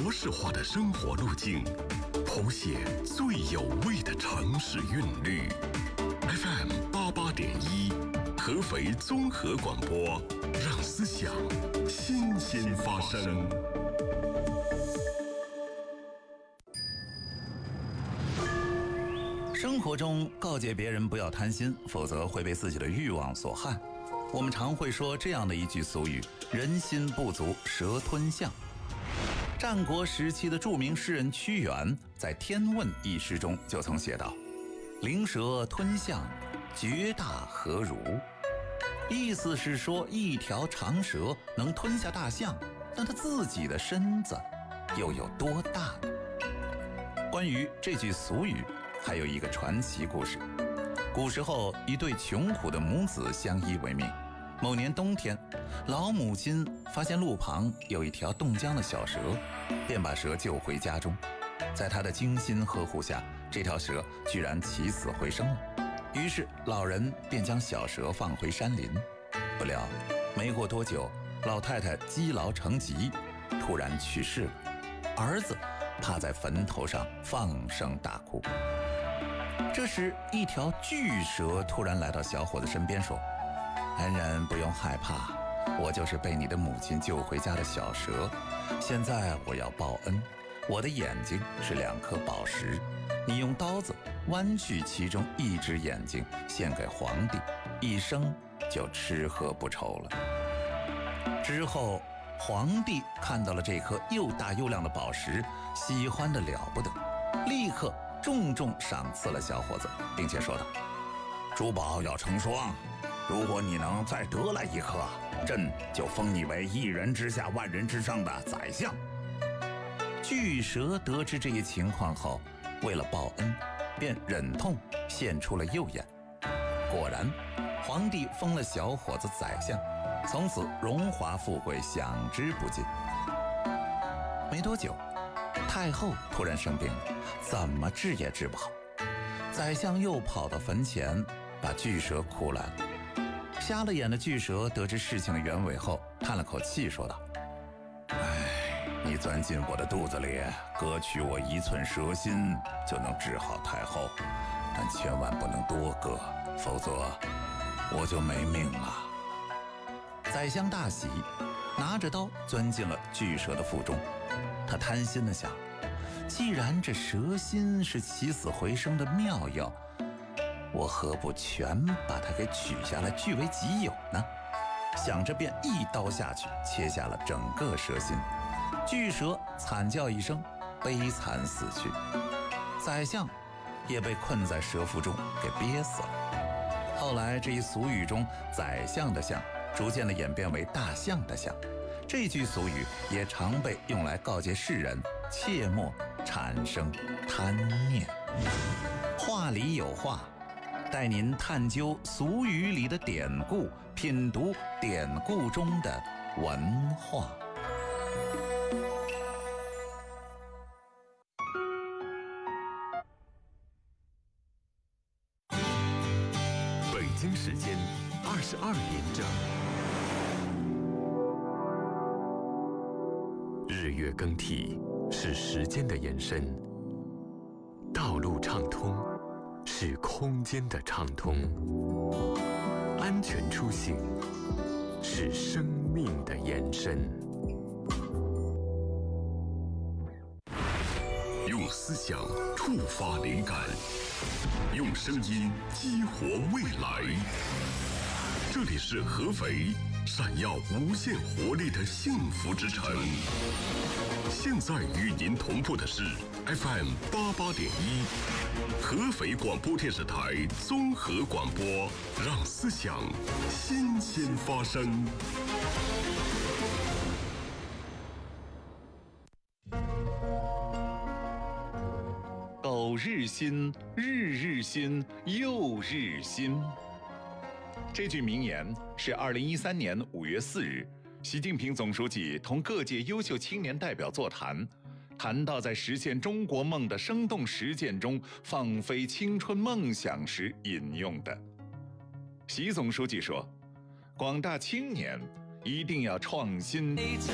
模式化的生活路径，谱写最有味的城市韵律。FM 88.1，合肥综合广播，让思想新鲜发生。 生活中告诫别人不要贪心，否则会被自己的欲望所害。我们常会说这样的一句俗语：人心不足蛇吞象。战国时期的著名诗人屈原在《天问》一诗中就曾写道：灵蛇吞象，绝大何如？意思是说，一条长蛇能吞下大象，那它自己的身子又有多大呢？关于这句俗语，还有一个传奇故事。古时候，一对穷苦的母子相依为命。某年冬天，老母亲发现路旁有一条冻僵的小蛇，便把蛇救回家中。在她的精心呵护下，这条蛇居然起死回生了。于是老人便将小蛇放回山林。不料没过多久，老太太积劳成疾，突然去世了。儿子趴在坟头上放声大哭。这时，一条巨蛇突然来到小伙子身边说：恩人不用害怕，我就是被你的母亲救回家的小蛇。现在我要报恩，我的眼睛是2颗宝石，你用刀子剜去其中1只眼睛，献给皇帝，一生就吃喝不愁了。之后，皇帝看到了这颗又大又亮的宝石，喜欢得了不得，立刻重重赏赐了小伙子，并且说道：珠宝要成双，如果你能再得来1颗，朕就封你为1人之下万人之上的宰相。巨蛇得知这一情况后，为了报恩，便忍痛献出了右眼。果然，皇帝封了小伙子宰相，从此荣华富贵享之不尽。没多久，太后突然生病了，怎么治也治不好。宰相又跑到坟前，把巨蛇哭来了。瞎了眼的巨蛇得知事情的原委后，叹了口气说道：你钻进我的肚子里，割取我1寸蛇心，就能治好太后，但千万不能多割，否则我就没命了。宰相大喜，拿着刀钻进了巨蛇的腹中。他贪心地想，既然这蛇心是起死回生的妙药，我何不全把它给取下来据为己有呢？想着便一刀下去，切下了整个蛇心。巨蛇惨叫一声，悲惨死去。宰相也被困在蛇腹中给憋死了。后来这一俗语中，宰相的相逐渐的演变为大象的象。这句俗语也常被用来告诫世人切莫产生贪念。话里有话，带您探究俗语里的典故，品读典故中的文化。 北京时间22点整。日月更替是时间的延伸，道路畅通是空间的畅通，安全出行是生命的延伸。用思想触发灵感，用声音激活未来。这里是合肥闪耀无限活力的幸福之城。现在与您同步的是 FM 88.1，合肥广播电视台综合广播，让思想新鲜发生。 苟日新，日日新，又日新。这句名言是2013年5月4日，习近平总书记同各界优秀青年代表座谈，谈到在实现中国梦的生动实践中放飞青春梦想时引用的。习总书记说，广大青年一定要创新